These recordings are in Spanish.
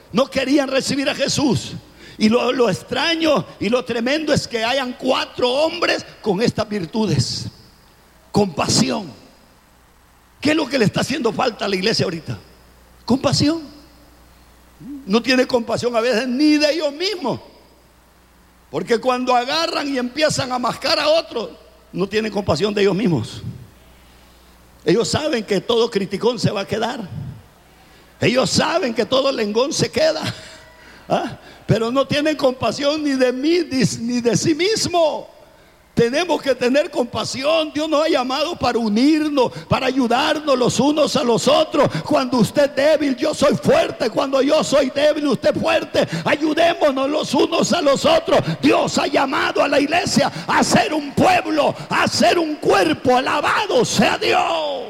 no querían recibir a Jesús. Y lo extraño y lo tremendo es que hayan 4 hombres con estas virtudes: compasión. ¿Qué es lo que le está haciendo falta a la iglesia ahorita? Compasión. No tiene compasión a veces ni de ellos mismos, porque cuando agarran y empiezan a mascar a otros, no tienen compasión de ellos mismos. Ellos saben que todo criticón se va a quedar. Ellos saben que todo lengón se queda, pero no tienen compasión ni de mí ni de sí mismo. Tenemos que tener compasión. Dios nos ha llamado para unirnos, para ayudarnos los unos a los otros. Cuando usted es débil, yo soy fuerte. Cuando yo soy débil, usted es fuerte. Ayudémonos los unos a los otros. Dios ha llamado a la iglesia a ser un pueblo, a ser un cuerpo. Alabado sea Dios.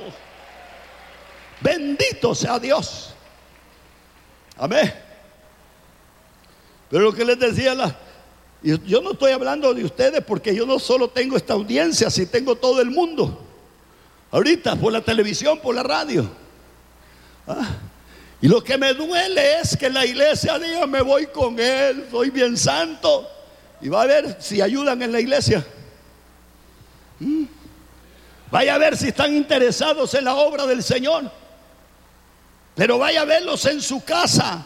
Bendito sea Dios. Amén. Pero lo que les decía, yo no estoy hablando de ustedes, porque yo no solo tengo esta audiencia, si tengo todo el mundo ahorita, por la televisión, por la radio. Y lo que me duele es que la iglesia diga: me voy con él, soy bien santo. Y va a ver si ayudan en la iglesia. Vaya a ver si están interesados en la obra del Señor. Pero vaya a verlos en su casa: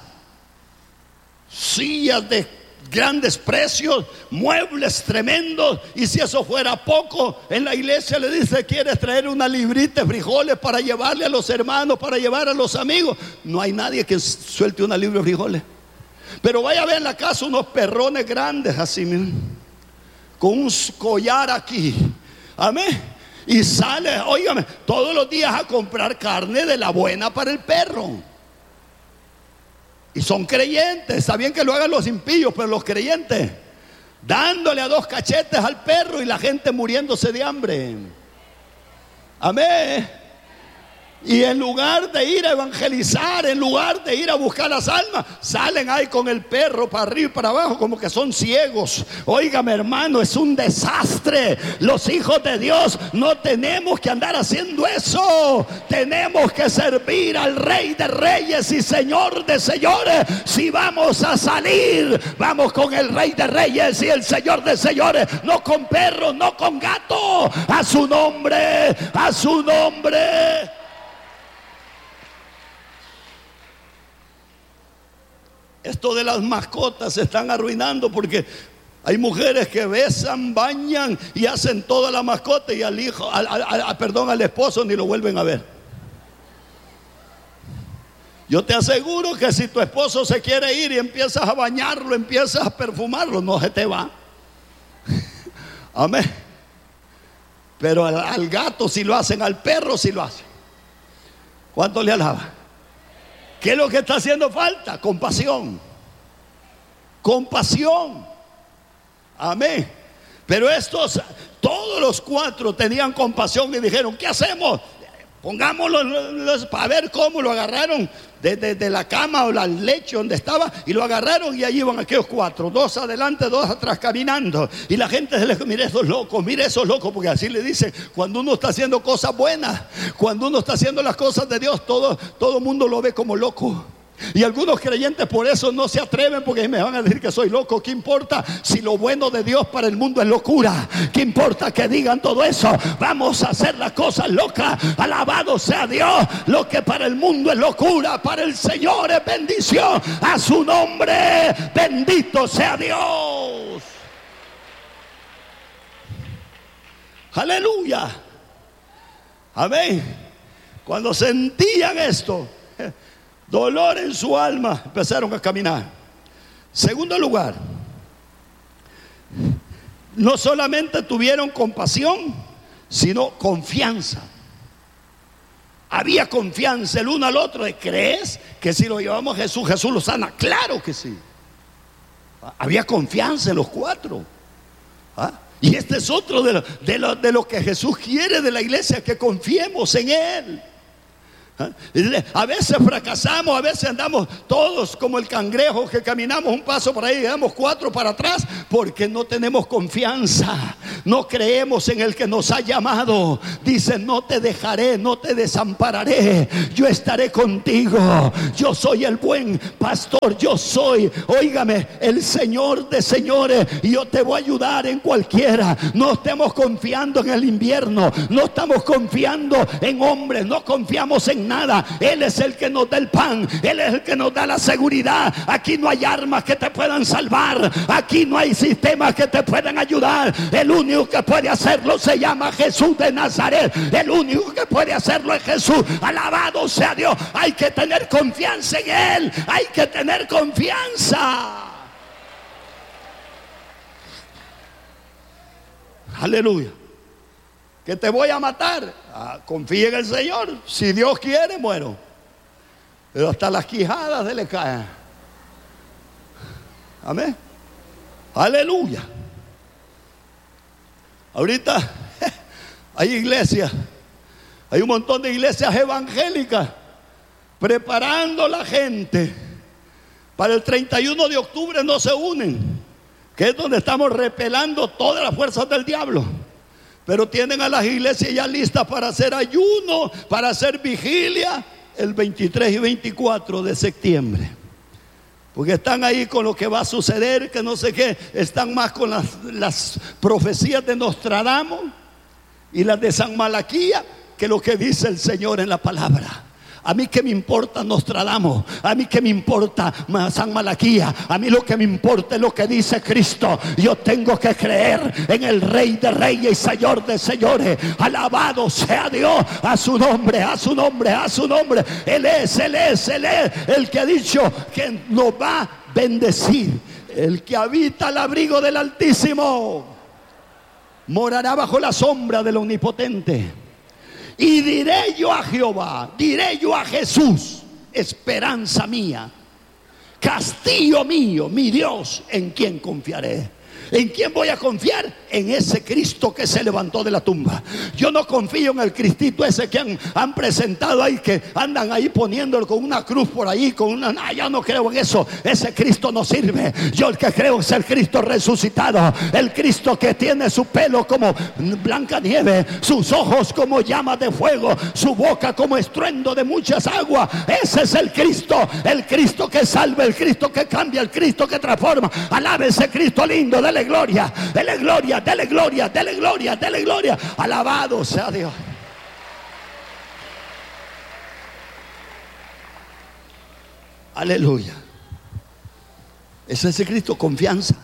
sillas de grandes precios, muebles tremendos. Y si eso fuera poco, en la iglesia le dice: ¿quieres traer una librita de frijoles para llevarle a los hermanos, para llevar a los amigos? No hay nadie que suelte una libra de frijoles. Pero vaya a ver en la casa unos perrones grandes así, miren, con un collar aquí. Amén. Y sale, óigame, todos los días a comprar carne de la buena para el perro. Y son creyentes. Está bien que lo hagan los impíos, pero los creyentes, dándole a 2 cachetes al perro y la gente muriéndose de hambre. Amén. Y en lugar de ir a evangelizar, en lugar de ir a buscar las almas, salen ahí con el perro para arriba y para abajo, como que son ciegos. Óigame, hermano, es un desastre. Los hijos de Dios no tenemos que andar haciendo eso. Tenemos que servir al Rey de Reyes y Señor de Señores. Si vamos a salir, vamos con el Rey de Reyes y el Señor de Señores, no con perros, no con gatos. A su nombre, a su nombre. Esto de las mascotas se están arruinando, porque hay mujeres que besan, bañan y hacen toda la mascota, y al hijo, al esposo ni lo vuelven a ver. Yo te aseguro que si tu esposo se quiere ir y empiezas a bañarlo, empiezas a perfumarlo, no se te va. Amén. Pero al gato sí lo hacen, al perro sí lo hacen. ¿Cuánto le alaba? ¿Qué es lo que está haciendo falta? Compasión. Compasión. Amén. Pero todos los 4 tenían compasión y dijeron: ¿qué hacemos? Pongámoslo para ver cómo. Lo agarraron de la cama o la leche donde estaba, y lo agarraron, y allí iban aquellos 4, 2 adelante, 2 atrás, caminando. Y la gente se les dice: mire esos locos, porque así le dicen cuando uno está haciendo cosas buenas, cuando uno está haciendo las cosas de Dios, todo el mundo lo ve como loco. Y algunos creyentes por eso no se atreven, porque me van a decir que soy loco. ¿Qué importa si lo bueno de Dios para el mundo es locura? ¿Qué importa que digan todo eso? Vamos a hacer las cosas locas. Alabado sea Dios. Lo que para el mundo es locura, para el Señor es bendición. A su nombre, bendito sea Dios. Aleluya. Amén. Cuando sentían esto, dolor en su alma, empezaron a caminar. Segundo lugar, no solamente tuvieron compasión, sino confianza. Había confianza el uno al otro. ¿Crees que si lo llevamos a Jesús, Jesús lo sana? Claro que sí. Había confianza en los 4. Y este es otro de lo que Jesús quiere de la iglesia, que confiemos en Él. A veces fracasamos, a veces andamos todos como el cangrejo que caminamos un paso por ahí y damos 4 para atrás porque no tenemos confianza, no creemos en el que nos ha llamado. Dice: no te dejaré, no te desampararé, yo estaré contigo, yo soy el buen pastor, yo soy, óigame, el Señor de señores, y yo te voy a ayudar en cualquiera. No estemos confiando en el invierno, no estamos confiando en hombres, no confiamos en nada. Él es el que nos da el pan, Él es el que nos da la seguridad. Aquí no hay armas que te puedan salvar, aquí no hay sistemas que te puedan ayudar. El único que puede hacerlo se llama Jesús de Nazaret. El único que puede hacerlo es Jesús. Alabado sea Dios. Hay que tener confianza en Él, hay que tener confianza. Aleluya. Que te voy a matar. Confía en el Señor. Si Dios quiere, muero. Pero hasta las quijadas se le caen. Amén. Aleluya. Ahorita hay iglesias, hay un montón de iglesias evangélicas preparando a la gente para el 31 de octubre. No se unen, que es donde estamos repelando todas las fuerzas del diablo. Pero tienen a las iglesias ya listas para hacer ayuno, para hacer vigilia el 23 y 24 de septiembre. Porque están ahí con lo que va a suceder, que no sé qué. Están más con las profecías de Nostradamus y las de San Malaquía que lo que dice el Señor en la palabra. A mí que me importa Nostradamus, a mí que me importa San Malaquía, a mí lo que me importa es lo que dice Cristo. Yo tengo que creer en el Rey de Reyes y Señor de Señores. Alabado sea Dios, a su nombre, a su nombre, a su nombre. Él es el que ha dicho que nos va a bendecir. El que habita al abrigo del Altísimo morará bajo la sombra del Omnipotente. Y diré yo a Jehová, diré yo a Jesús, esperanza mía, castillo mío, mi Dios, en quien confiaré. ¿En quién voy a confiar? En ese Cristo que se levantó de la tumba. Yo no confío en el Cristito ese que han presentado ahí, que andan ahí poniéndolo con una cruz por ahí, con una... No, yo no creo en eso. Ese Cristo no sirve. Yo el que creo es el Cristo resucitado, el Cristo que tiene su pelo como blanca nieve, sus ojos como llamas de fuego, su boca como estruendo de muchas aguas. Ese es el Cristo que salva, el Cristo que cambia, el Cristo que transforma. Alabe ese Cristo lindo. Dele gloria, dele gloria, dele gloria, dele gloria, dele gloria. Alabado sea Dios. Aleluya. Ese es el Cristo, confianza.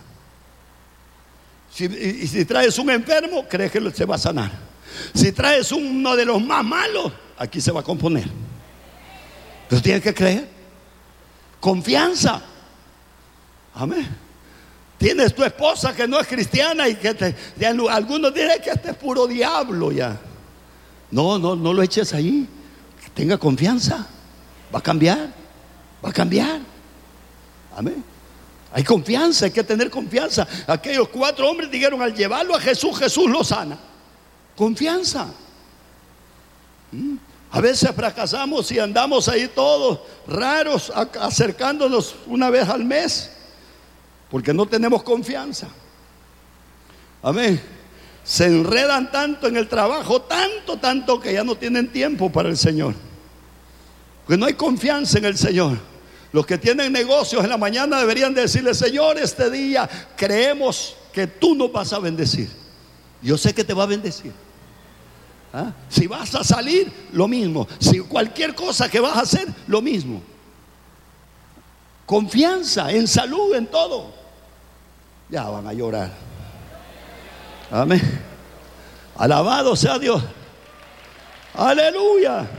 Si traes un enfermo, crees que se va a sanar. Si traes uno de los más malos, aquí se va a componer. Pero tienes que creer. Confianza. Amén. Tienes tu esposa que no es cristiana y que algunos dirán que este es puro diablo ya. No lo eches ahí. Tenga confianza. Va a cambiar. Va a cambiar. Amén. Hay confianza, hay que tener confianza. Aquellos 4 hombres dijeron: al llevarlo a Jesús, Jesús lo sana. Confianza. A veces fracasamos y andamos ahí todos raros, acercándonos una vez al mes, porque no tenemos confianza. Amén. Se enredan tanto en el trabajo, tanto que ya no tienen tiempo para el Señor, porque no hay confianza en el Señor. Los que tienen negocios en la mañana deberían decirle: Señor, este día creemos que tú nos vas a bendecir. Yo sé que te va a bendecir. Si vas a salir, lo mismo. Si cualquier cosa que vas a hacer, lo mismo. Confianza en salud, en todo. Ya van a llorar. Amén. Alabado sea Dios. Aleluya.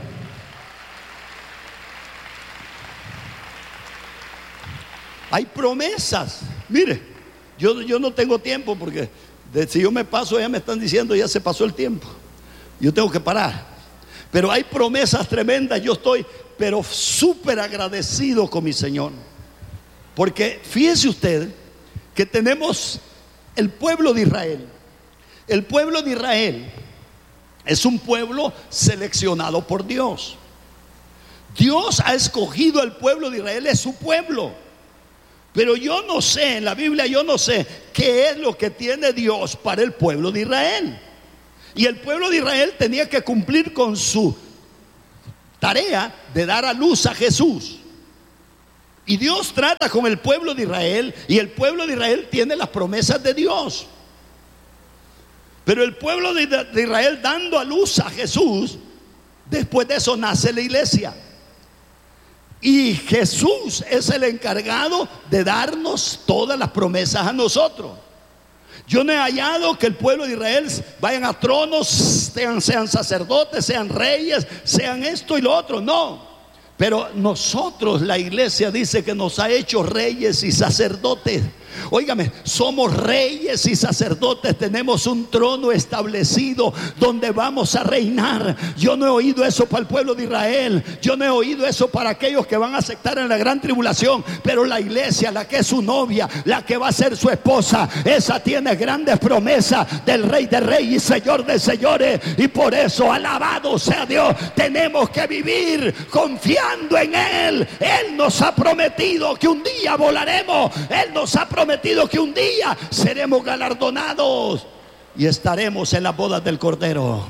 Hay promesas. Mire, yo no tengo tiempo, porque si yo me paso, ya me están diciendo: ya se pasó el tiempo. Yo tengo que parar. Pero hay promesas tremendas. Yo estoy pero súper agradecido con mi Señor, porque fíjese usted que tenemos el pueblo de Israel. El pueblo de Israel es un pueblo seleccionado por Dios. Dios ha escogido al pueblo de Israel, es su pueblo. Pero yo no sé, en la Biblia yo no sé qué es lo que tiene Dios para el pueblo de Israel. Y el pueblo de Israel tenía que cumplir con su tarea de dar a luz a Jesús. Y Dios trata con el pueblo de Israel, y el pueblo de Israel tiene las promesas de Dios. Pero el pueblo de Israel dando a luz a Jesús, después de eso nace la iglesia. Y Jesús es el encargado de darnos todas las promesas a nosotros. Yo no he hallado que el pueblo de Israel vayan a tronos, sean sacerdotes, sean reyes, sean esto y lo otro, no. Pero nosotros, la iglesia dice que nos ha hecho reyes y sacerdotes. Óigame, somos reyes y sacerdotes, tenemos un trono establecido donde vamos a reinar. Yo no he oído eso para el pueblo de Israel, yo no he oído eso para aquellos que van a aceptar en la gran tribulación. Pero la iglesia, la que es su novia, la que va a ser su esposa, esa tiene grandes promesas del Rey de Reyes y Señor de Señores. Y por eso, alabado sea Dios, tenemos que vivir confiando en Él. Él nos ha prometido que un día volaremos. Él nos ha prometido que un día seremos galardonados y estaremos en las bodas del Cordero.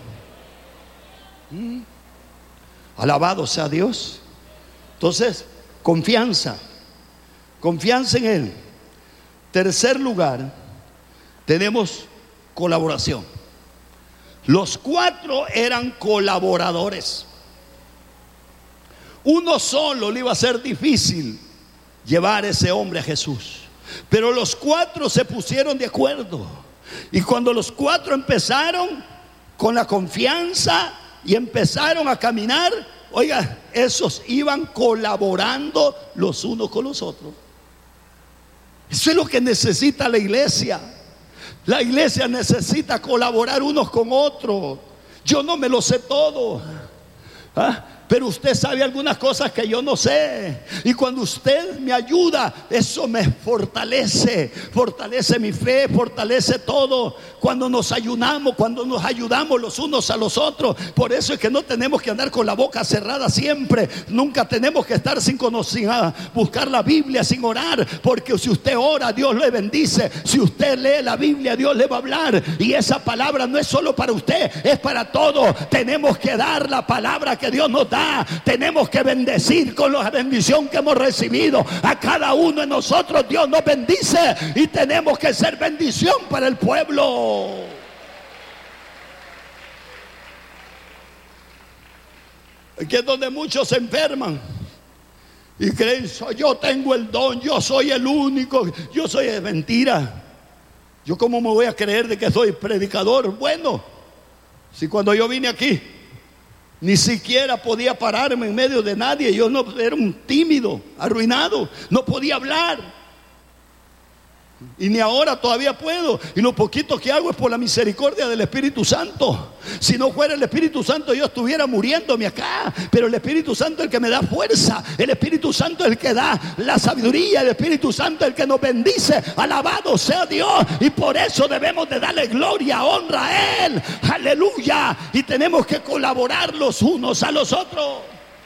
Alabado sea Dios. Entonces, confianza en Él. Tercer lugar, tenemos colaboración. Los cuatro eran colaboradores. Uno solo le iba a ser difícil llevar a ese hombre a Jesús, pero los cuatro se pusieron de acuerdo. Y cuando los cuatro empezaron con la confianza y empezaron a caminar, oiga, esos iban colaborando los unos con los otros. Eso es lo que necesita la iglesia. La iglesia necesita colaborar unos con otros. Yo no me lo sé todo, pero usted sabe algunas cosas que yo no sé. Y cuando usted me ayuda, eso me fortalece. Fortalece mi fe, fortalece todo. Cuando nos ayudamos los unos a los otros. Por eso es que no tenemos que andar con la boca cerrada siempre. Nunca tenemos que estar sin conocer, buscar la Biblia, sin orar. Porque si usted ora, Dios le bendice. Si usted lee la Biblia, Dios le va a hablar. Y esa palabra no es solo para usted, es para todos. Tenemos que dar la palabra que Dios nos da. Tenemos que bendecir con la bendición que hemos recibido. A cada uno de nosotros Dios nos bendice y tenemos que ser bendición para el pueblo. Aquí es donde muchos se enferman y creen: yo tengo el don, yo soy el único, yo soy. Es mentira. Yo cómo me voy a creer de que soy predicador. Bueno, si cuando yo vine aquí ni siquiera podía pararme en medio de nadie. Yo no, era un tímido, arruinado, no podía hablar. Y ni ahora todavía puedo. Y lo poquito que hago es por la misericordia del Espíritu Santo. Si no fuera el Espíritu Santo, yo estuviera muriéndome acá. Pero el Espíritu Santo es el que me da fuerza. El Espíritu Santo es el que da la sabiduría. El Espíritu Santo es el que nos bendice. Alabado sea Dios. Y por eso debemos de darle gloria, honra a Él. Aleluya. Y tenemos que colaborar los unos a los otros.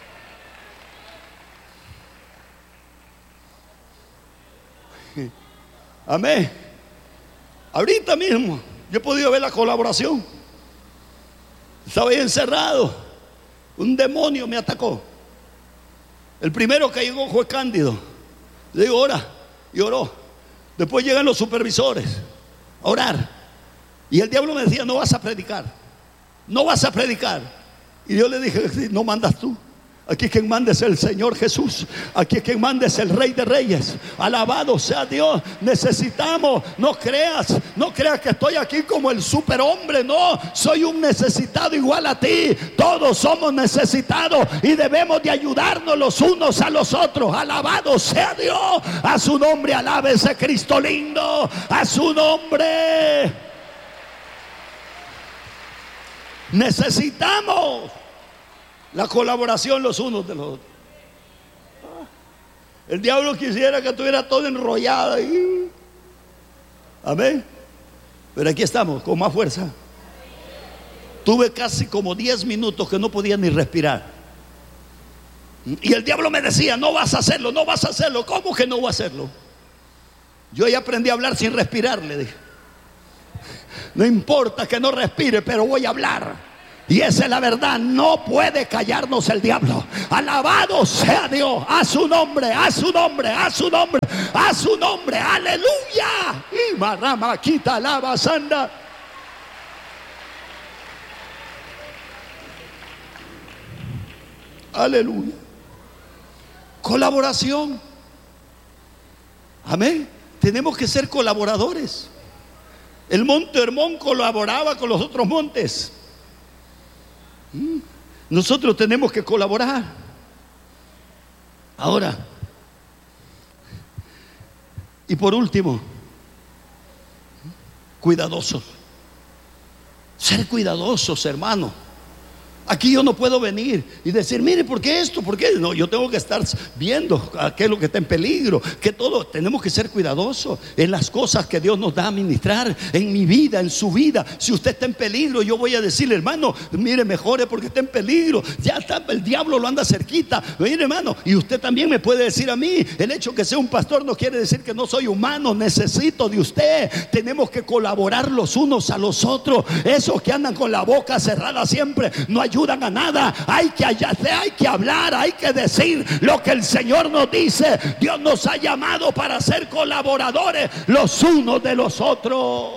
Amén. Ahorita mismo yo he podido ver la colaboración. Estaba ahí encerrado. Un demonio me atacó. El primero que llegó fue Cándido. Le digo: ora. Y oró. Después llegan los supervisores a orar. Y el diablo me decía: no vas a predicar. No vas a predicar. Y yo le dije: no mandas tú. Aquí quien manda es el Señor Jesús. Aquí quien manda es el Rey de Reyes. Alabado sea Dios. Necesitamos, no creas que estoy aquí como el superhombre. No, soy un necesitado igual a ti. Todos somos necesitados y debemos de ayudarnos los unos a los otros. Alabado sea Dios. A su nombre alabe ese Cristo lindo. A su nombre. Necesitamos la colaboración los unos de los otros. El diablo quisiera que estuviera todo enrollado ahí. Amén. Pero aquí estamos con más fuerza. Tuve casi como 10 minutos que no podía ni respirar. Y el diablo me decía, no vas a hacerlo, no vas a hacerlo. ¿Cómo que no voy a hacerlo? Yo ya aprendí a hablar sin respirar, le dije. No importa que no respire, pero voy a hablar. Y esa es la verdad, no puede callarnos el diablo. Alabado sea Dios, a su nombre, a su nombre, a su nombre, a su nombre, aleluya. Y marrama quita la basanda. Aleluya. Colaboración. Amén. Tenemos que ser colaboradores. El monte Hermón colaboraba con los otros montes. Nosotros tenemos que colaborar. Ahora, y por último, cuidadosos. Ser cuidadosos, hermano. Aquí yo no puedo venir y decir, mire, ¿por qué esto? ¿Por qué? No, yo tengo que estar viendo qué es lo que está en peligro, que todo, tenemos que ser cuidadosos en las cosas que Dios nos da a ministrar, en mi vida, en su vida. Si usted está en peligro, yo voy a decirle, hermano, mire, mejore porque está en peligro. Ya está, el diablo lo anda cerquita. Mire, hermano, y usted también me puede decir a mí, el hecho que sea un pastor no quiere decir que no soy humano, necesito de usted. Tenemos que colaborar los unos a los otros. Esos que andan con la boca cerrada siempre no ayudan a nada. Hay que hablar, hay que decir lo que el Señor nos dice. Dios nos ha llamado para ser colaboradores los unos de los otros.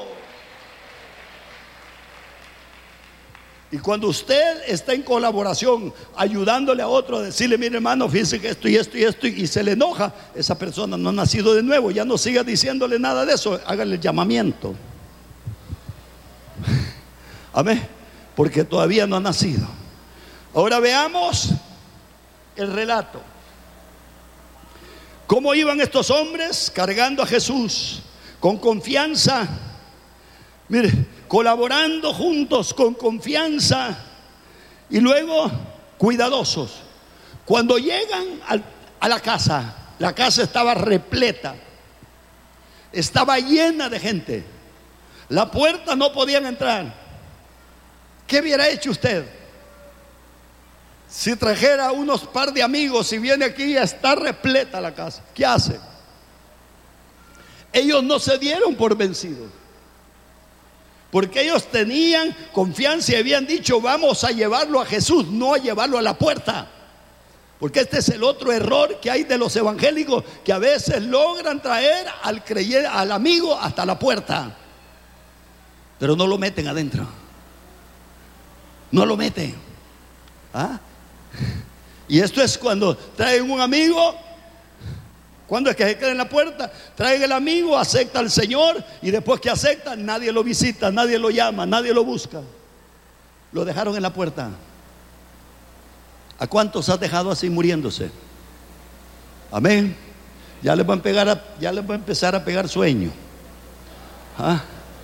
Y cuando usted está en colaboración, ayudándole a otro, a decirle, mire, hermano, fíjese que esto y esto y esto, y se le enoja, esa persona no ha nacido de nuevo. Ya no siga diciéndole nada de eso, hágale el llamamiento. Amén. Porque todavía no ha nacido. Ahora veamos el relato. ¿Cómo iban estos hombres cargando a Jesús? Con confianza. Mire, colaborando juntos con confianza. Y luego cuidadosos. Cuando llegan a la casa estaba repleta. Estaba llena de gente. La puerta no podían entrar. ¿Qué hubiera hecho usted? Si trajera unos par de amigos y viene aquí y está repleta la casa, ¿qué hace? Ellos no se dieron por vencidos, porque ellos tenían confianza y habían dicho, vamos a llevarlo a Jesús, no a llevarlo a la puerta. Porque este es el otro error que hay de los evangélicos, que a veces logran traer al amigo hasta la puerta, pero no lo meten adentro. No lo meten. ¿Ah? Y esto es cuando traen un amigo. ¿Cuándo es que se queda en la puerta? Traen el amigo, acepta al Señor, y después que acepta, nadie lo visita, nadie lo llama, nadie lo busca. Lo dejaron en la puerta. ¿A cuántos has dejado así muriéndose? Amén. Ya les va a empezar a pegar sueño. ¿Ah?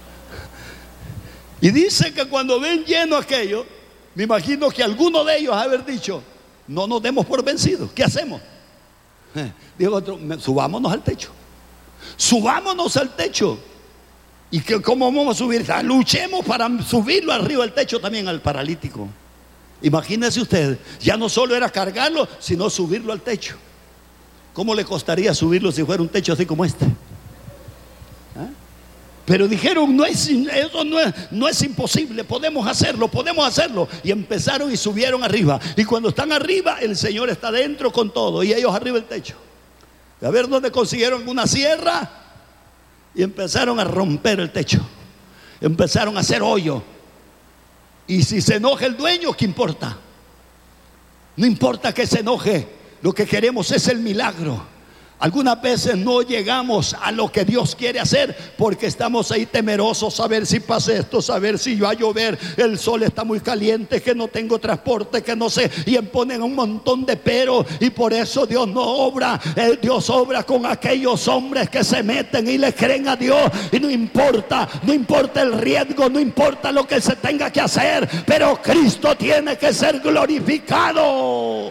Y dice que cuando ven lleno aquello, me imagino que alguno de ellos haber dicho, no nos demos por vencidos, ¿qué hacemos? Digo otro, subámonos al techo. Subámonos al techo. ¿Y cómo vamos a subir? Luchemos para subirlo arriba del techo también al paralítico. Imagínese usted, ya no solo era cargarlo, sino subirlo al techo. ¿Cómo le costaría subirlo si fuera un techo así como este? ¿Ah? Pero dijeron, eso no es imposible, podemos hacerlo. Y empezaron y subieron arriba. Y cuando están arriba, el Señor está dentro con todo, y ellos arriba del techo. A ver dónde consiguieron una sierra, y empezaron a romper el techo. Empezaron a hacer hoyo. Y si se enoja el dueño, ¿qué importa? No importa que se enoje, lo que queremos es el milagro. Algunas veces no llegamos a lo que Dios quiere hacer porque estamos ahí temerosos, a ver si pasa esto, a ver si va a llover, el sol está muy caliente, que no tengo transporte, que no sé, y ponen un montón de pero, y por eso Dios no obra. Dios obra con aquellos hombres que se meten y le creen a Dios, y no importa el riesgo, no importa lo que se tenga que hacer, pero Cristo tiene que ser glorificado.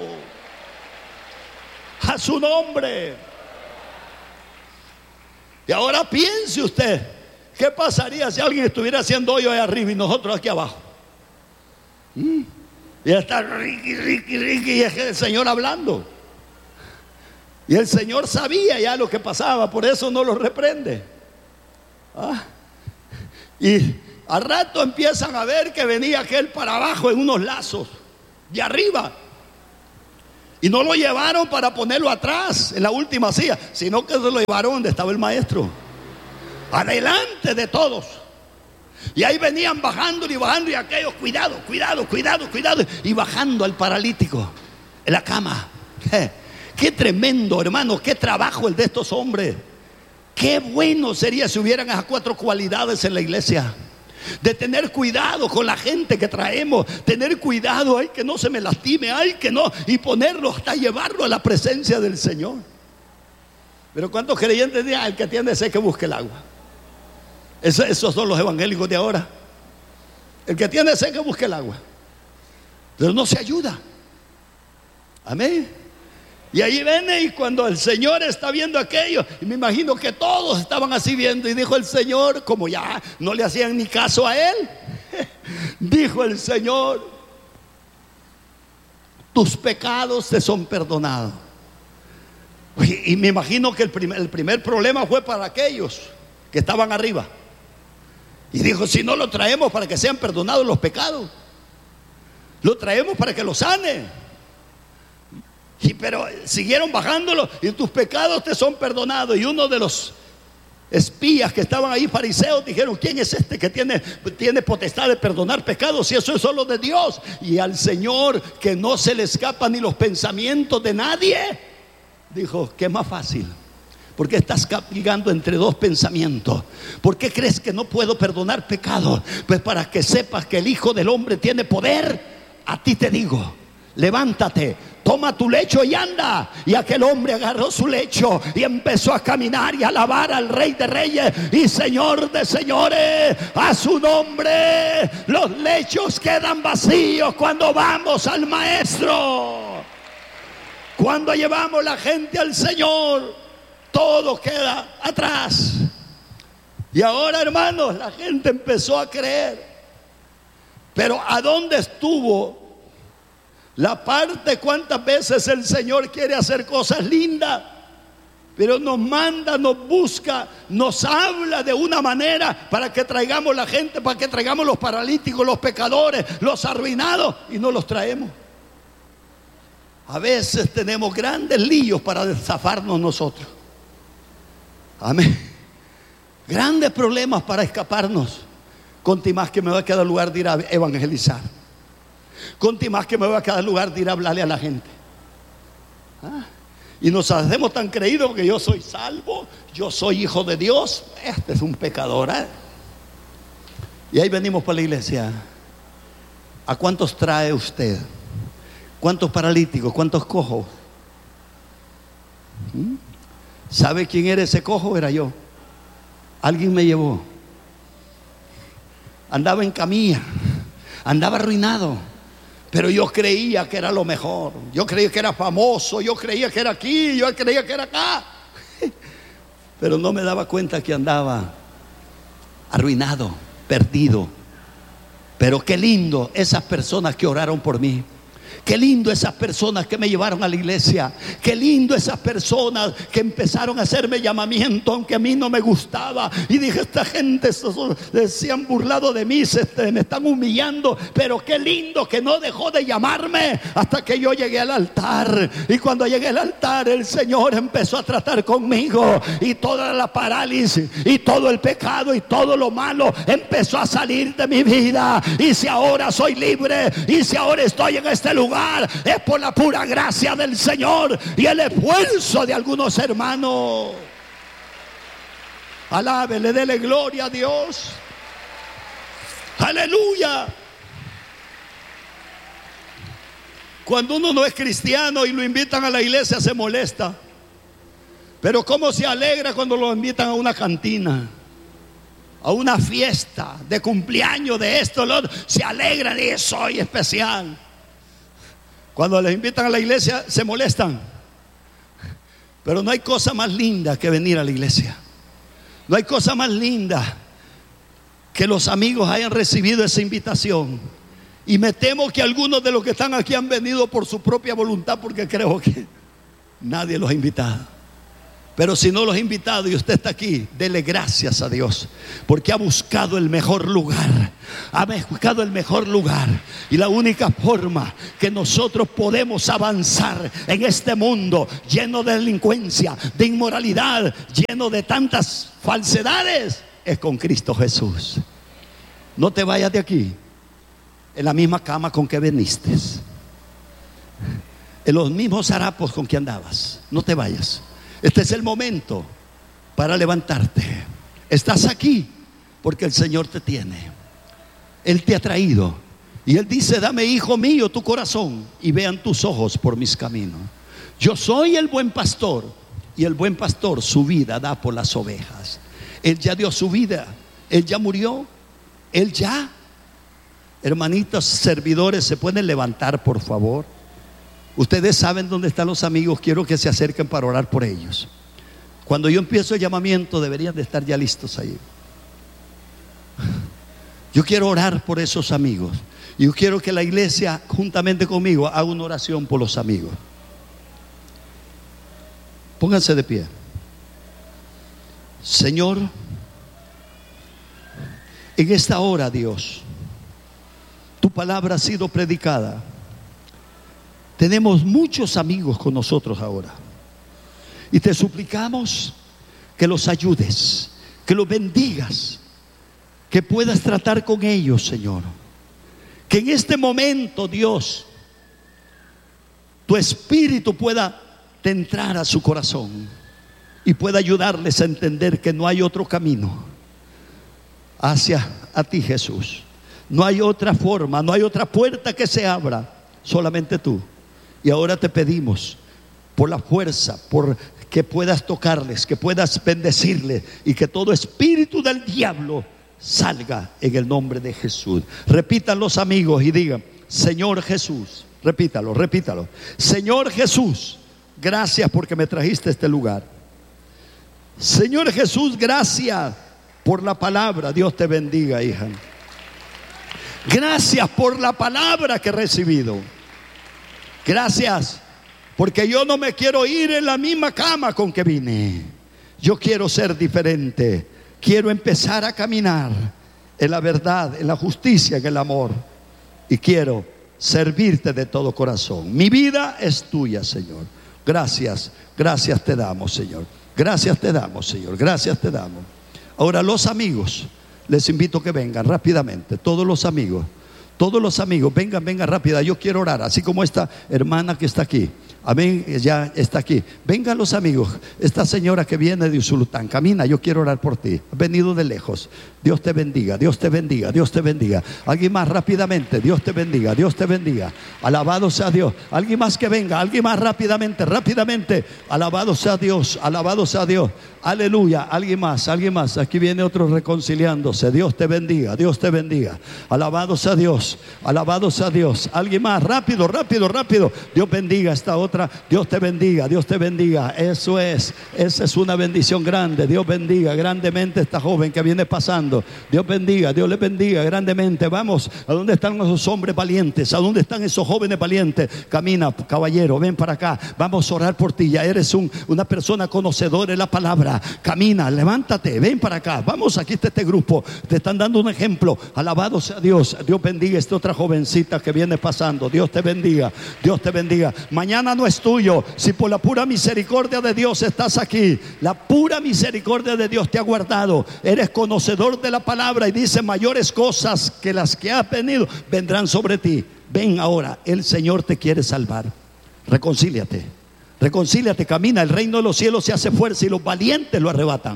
A su nombre. Y ahora piense usted, ¿qué pasaría si alguien estuviera haciendo hoyo ahí arriba y nosotros aquí abajo? Y está Ricky, y es el Señor hablando. Y el Señor sabía ya lo que pasaba, por eso no los reprende. Y al rato empiezan a ver que venía aquel para abajo en unos lazos de arriba. Y no lo llevaron para ponerlo atrás en la última silla, sino que se lo llevaron donde estaba el maestro, adelante de todos. Y ahí venían bajando y aquellos, cuidado, y bajando al paralítico en la cama. Qué tremendo, hermano, qué trabajo el de estos hombres. Qué bueno sería si hubieran esas 4 cualidades en la iglesia: de tener cuidado con la gente que traemos, tener cuidado, ay, que no se me lastime, ay, que no, y ponerlo hasta llevarlo a la presencia del Señor. Pero ¿cuántos creyentes dicen? El que tiene sed que busque el agua? Esos son los evangélicos de ahora. El que tiene sed que busque el agua, pero no se ayuda. Amén. Y ahí viene, y cuando el Señor está viendo aquello, y me imagino que todos estaban así viendo, y dijo el Señor, como ya no le hacían ni caso a él, dijo el Señor: tus pecados te son perdonados. Y me imagino que el primer problema fue para aquellos que estaban arriba. Y dijo: si no lo traemos para que sean perdonados los pecados, lo traemos para que lo sane. Pero siguieron bajándolo, y tus pecados te son perdonados. Y uno de los espías que estaban ahí, fariseos, dijeron: ¿quién es este que tiene potestad de perdonar pecados? Si eso es solo de Dios. Y al Señor, que no se le escapan ni los pensamientos de nadie, dijo: ¿qué más fácil? ¿Por qué estás cabalgando entre 2 pensamientos? ¿Por qué crees que no puedo perdonar pecados? Pues para que sepas que el Hijo del Hombre tiene poder, a ti te digo: levántate, toma tu lecho y anda. Y aquel hombre agarró su lecho y empezó a caminar y a alabar al Rey de Reyes y Señor de Señores. A su nombre. Los lechos quedan vacíos cuando vamos al Maestro. Cuando llevamos la gente al Señor, todo queda atrás. Y ahora, hermanos, la gente empezó a creer. Pero ¿a dónde estuvo la parte? ¿Cuántas veces el Señor quiere hacer cosas lindas, pero nos manda, nos busca, nos habla de una manera para que traigamos la gente, para que traigamos los paralíticos, los pecadores, los arruinados, y no los traemos? A veces tenemos grandes líos para zafarnos nosotros. Amén. Grandes problemas para escaparnos. Conti más que me va a quedar lugar de ir a evangelizar. Conti más que me va a quedar lugar de ir a hablarle a la gente. Y nos hacemos tan creídos que yo soy salvo, yo soy hijo de Dios. Este es un pecador, Y ahí venimos para la iglesia. ¿A cuántos trae usted? ¿Cuántos paralíticos? ¿Cuántos cojos? ¿Sabe quién era ese cojo? Era yo. Alguien me llevó. Andaba en camilla, andaba arruinado, pero yo creía que era lo mejor. Yo creía que era famoso, yo creía que era aquí, yo creía que era acá. Pero no me daba cuenta que andaba arruinado, perdido. Pero qué lindo esas personas que oraron por mí. Qué lindo esas personas que me llevaron a la iglesia. Qué lindo esas personas que empezaron a hacerme llamamiento, aunque a mí no me gustaba. Y dije: esta gente se han burlado de mí, me están humillando. Pero qué lindo que no dejó de llamarme hasta que yo llegué al altar. Y cuando llegué al altar, el Señor empezó a tratar conmigo. Y toda la parálisis, y todo el pecado, y todo lo malo empezó a salir de mi vida. Y si ahora soy libre, y si ahora estoy en este lugar, es por la pura gracia del Señor y el esfuerzo de algunos hermanos. Alábele, dele gloria a Dios. Aleluya. Cuando uno no es cristiano y lo invitan a la iglesia, se molesta. Pero cómo se alegra cuando lo invitan a una cantina, a una fiesta de cumpleaños, de esto, lo otro. Se alegra, dice: soy especial. Cuando les invitan a la iglesia, se molestan. Pero no hay cosa más linda que venir a la iglesia. No hay cosa más linda que los amigos hayan recibido esa invitación. Y me temo que algunos de los que están aquí han venido por su propia voluntad, porque creo que Nadie los ha invitado. Pero si no los ha invitado y usted está aquí, dele gracias a Dios, porque ha buscado el mejor lugar. Ha buscado el mejor lugar. Y la única forma que nosotros podemos avanzar en este mundo lleno de delincuencia, de inmoralidad, lleno de tantas falsedades, es con Cristo Jesús. No te vayas de aquí en la misma cama con que viniste, en los mismos harapos con que andabas. No te vayas. Este es el momento para levantarte. Estás aquí porque el Señor te tiene. Él te ha traído. Y Él dice: dame, hijo mío, tu corazón y vean tus ojos por mis caminos. Yo soy el buen pastor, y el buen pastor su vida da por las ovejas. Él ya dio su vida. Él ya murió. Él ya. Hermanitos servidores, ¿se pueden levantar, por favor? Ustedes saben dónde están los amigos. Quiero que se acerquen para orar por ellos. Cuando yo empiezo el llamamiento, deberían de estar ya listos ahí. Yo quiero orar por esos amigos. Y yo quiero que la iglesia, juntamente conmigo, haga una oración por los amigos. Pónganse de pie. Señor, en esta hora, Dios, tu palabra ha sido predicada. Tenemos muchos amigos con nosotros ahora. Y te suplicamos que los ayudes, que los bendigas, que puedas tratar con ellos, Señor. Que en este momento, Dios, tu espíritu pueda entrar a su corazón y pueda ayudarles a entender que no hay otro camino hacia a ti, Jesús. No hay otra forma, no hay otra puerta que se abra, solamente tú. Y ahora te pedimos por la fuerza, por que puedas tocarles, que puedas bendecirles, y que todo espíritu del diablo salga en el nombre de Jesús. Repitan los amigos y digan: Señor Jesús. Repítalo, repítalo. Señor Jesús, gracias porque me trajiste a este lugar. Señor Jesús, gracias por la palabra. Dios te bendiga, hija. Gracias por la palabra que he recibido. Gracias, porque yo no me quiero ir en la misma cama con que vine. Yo quiero ser diferente. Quiero empezar a caminar en la verdad, en la justicia, en el amor. Y quiero servirte de todo corazón. Mi vida es tuya, Señor. Gracias, gracias te damos, Señor. Gracias te damos, Señor. Gracias te damos. Ahora los amigos, les invito a que vengan rápidamente. Todos los amigos, vengan, vengan rápida. Yo quiero orar, así como esta hermana que está aquí. Amén, ya está aquí. Vengan los amigos. Esta señora que viene de Usulután, camina, yo quiero orar por ti. Has venido de lejos. Dios te bendiga, Dios te bendiga, Dios te bendiga. Alguien más rápidamente, Dios te bendiga, Dios te bendiga. Alabado sea Dios. Alguien más que venga, alguien más rápidamente, rápidamente. Alabado sea Dios, alabado sea Dios. Aleluya, alguien más, alguien más. Aquí viene otro reconciliándose. Dios te bendiga, Dios te bendiga. Alabado sea Dios, alabado sea Dios. Alguien más, rápido, rápido, rápido. Dios bendiga a esta otra. Dios te bendiga, Dios te bendiga. Eso es, esa es una bendición grande. Dios bendiga grandemente a esta joven que viene pasando. Dios bendiga, Dios le bendiga grandemente. Vamos, ¿a dónde están esos hombres valientes? ¿A dónde están esos jóvenes valientes? Camina, caballero, ven para acá. Vamos a orar por ti. Ya eres una persona conocedora de la palabra. Camina, levántate, ven para acá. Vamos, aquí está este grupo. Te están dando un ejemplo. Alabado sea Dios. Dios bendiga a esta otra jovencita que viene pasando. Dios te bendiga, Dios te bendiga. Mañana no es tuyo. Si por la pura misericordia de Dios estás aquí, la pura misericordia de Dios te ha guardado. Eres conocedor de la palabra y dice: mayores cosas que las que has venido vendrán sobre ti. Ven ahora, el Señor te quiere salvar. Reconcíliate, reconcíliate, camina. El reino de los cielos se hace fuerza y los valientes lo arrebatan.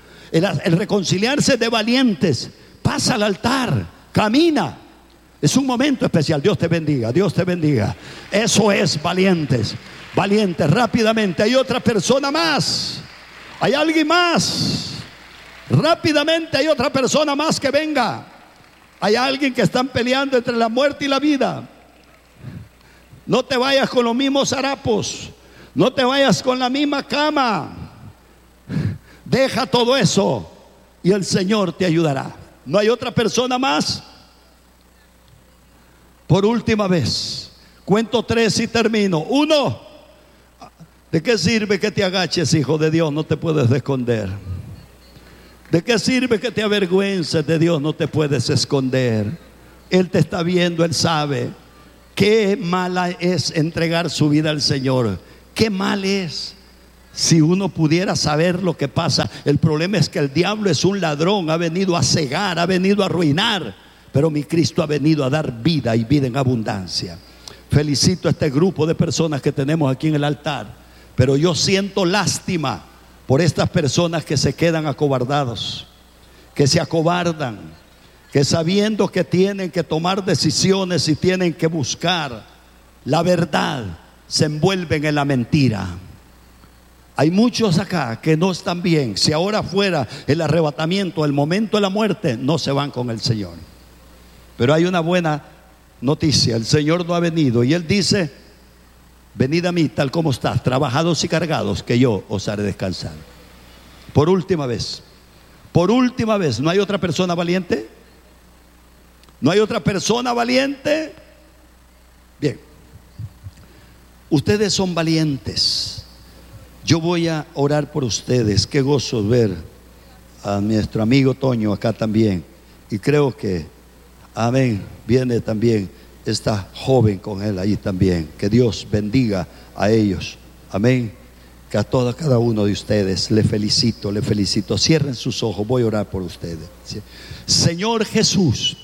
El reconciliarse de valientes. Pasa al altar, camina. Es un momento especial. Dios te bendiga, Dios te bendiga. Eso es, valientes, valientes, rápidamente. Hay otra persona más. Hay alguien más. Rápidamente hay otra persona más que venga. Hay alguien que están peleando entre la muerte y la vida. No te vayas con los mismos harapos. No te vayas con la misma cama. Deja todo eso y el Señor te ayudará. No hay otra persona más. Por última vez, cuento 3 y termino. 1, ¿De qué sirve que te agaches, hijo de Dios? No te puedes esconder. ¿De qué sirve que te avergüences de Dios? No te puedes esconder. Él te está viendo, Él sabe. Qué mala es entregar su vida al Señor. Qué mal es. Si uno pudiera saber lo que pasa. El problema es que el diablo es un ladrón. Ha venido a cegar, ha venido a arruinar. Pero mi Cristo ha venido a dar vida y vida en abundancia. Felicito a este grupo de personas que tenemos aquí en el altar. Pero yo siento lástima por estas personas que se quedan acobardados, que se acobardan, que sabiendo que tienen que tomar decisiones y tienen que buscar la verdad, se envuelven en la mentira. Hay muchos acá que no están bien. Si ahora fuera el arrebatamiento, el momento de la muerte, no se van con el Señor. Pero hay una buena noticia: el Señor no ha venido y Él dice: venid a mí tal como estás, trabajados y cargados, que yo os haré descansar. Por última vez, ¿no hay otra persona valiente? ¿No hay otra persona valiente? Bien, ustedes son valientes. Yo voy a orar por ustedes. Qué gozo ver a nuestro amigo Toño acá también. Y creo que, amén, viene también esta joven con él ahí también. Que Dios bendiga a ellos, amén. Que a cada uno de ustedes le felicito. Cierren sus ojos, voy a orar por ustedes. Señor Jesús,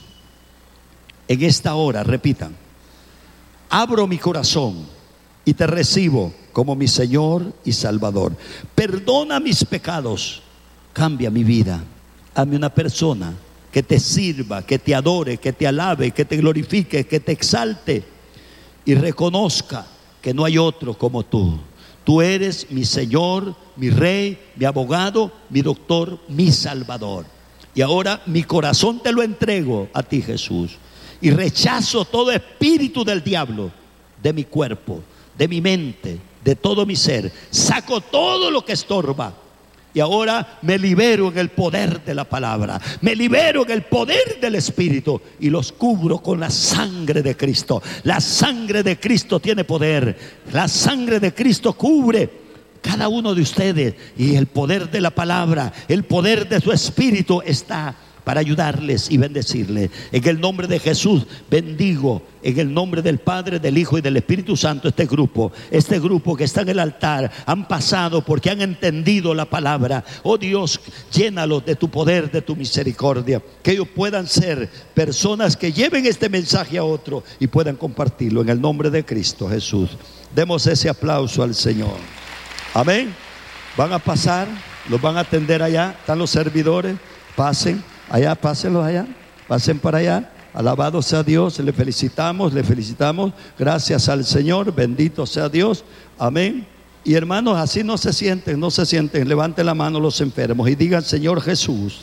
en esta hora, repitan: abro mi corazón y te recibo como mi Señor y Salvador. Perdona mis pecados, cambia mi vida. Hazme una persona que te sirva, que te adore, que te alabe, que te glorifique, que te exalte y reconozca que no hay otro como tú. Tú eres mi Señor, mi Rey, mi abogado, mi doctor, mi Salvador. Y ahora mi corazón te lo entrego a ti, Jesús, y rechazo todo espíritu del diablo de mi cuerpo, de mi mente, de todo mi ser. Saco todo lo que estorba. Y ahora me libero en el poder de la palabra, me libero en el poder del Espíritu y los cubro con la sangre de Cristo. La sangre de Cristo tiene poder. La sangre de Cristo cubre cada uno de ustedes, y el poder de la palabra, el poder de su Espíritu está para ayudarles y bendecirles. En el nombre de Jesús bendigo, en el nombre del Padre, del Hijo y del Espíritu Santo, este grupo que está en el altar. Han pasado porque han entendido la palabra. Oh Dios, llénalos de tu poder, de tu misericordia, que ellos puedan ser personas que lleven este mensaje a otro y puedan compartirlo en el nombre de Cristo Jesús. Demos ese aplauso al Señor. Amén. Van a pasar, los van a atender allá, están los servidores. Pasen allá, pásenlos allá, pasen para allá. Alabado sea Dios, le felicitamos. Gracias al Señor, bendito sea Dios. Amén. Y hermanos, así no se sienten. Levanten la mano los enfermos y digan: Señor Jesús,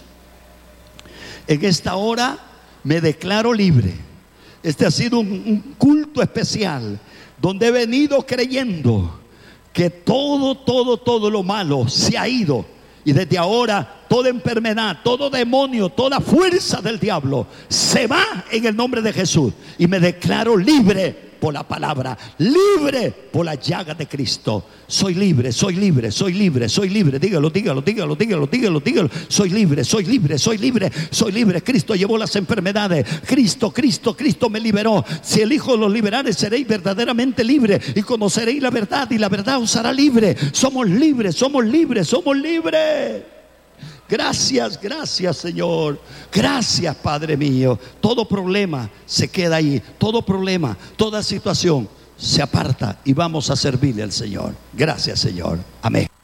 en esta hora me declaro libre. Este ha sido un culto especial donde he venido creyendo que todo lo malo se ha ido. Y desde ahora toda enfermedad, todo demonio, toda fuerza del diablo se va en el nombre de Jesús. Y me declaro libre por la palabra, libre por la llaga de Cristo. Soy libre. Dígalo. Soy libre. Cristo llevó las enfermedades. Cristo me liberó. Si el Hijo los liberare, seréis verdaderamente libres y conoceréis la verdad, y la verdad os hará libre. Somos libres. Gracias Señor. Gracias Padre mío. Todo problema se queda ahí. Todo problema, toda situación se aparta y vamos a servirle al Señor. Gracias Señor. Amén.